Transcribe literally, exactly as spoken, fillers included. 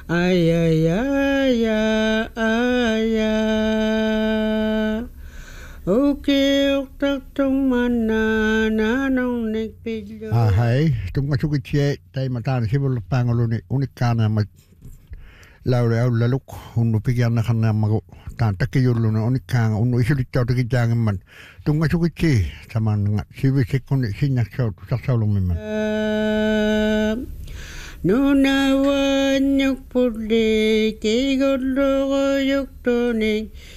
Ay ay ay ay ay Okay ok tung mana na nong nagpilyo. Ah hai, tung ka suki che tay matan sibul pangolo ni unikana ma laure au laluk unu pigian na kana mago tan takiyulu na unikanga unu isuli tau taki jangan man. Tung ka suki che sama nga sibi sekon sinyak sau saksau lu memang. Nuna wanyuk puli kigolo yuk toning